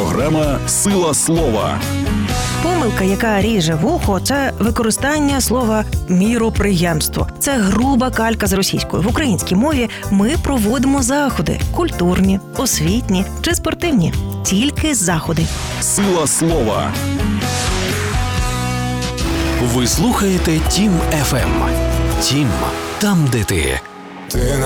Програма «Сила слова». Помилка, яка ріже вухо, це використання слова «міроприємство». Це груба калька з російської. В українській мові ми проводимо заходи – культурні, освітні чи спортивні. Тільки заходи. «Сила слова». Ви слухаєте Тім ФМ. Тім – там, де ти.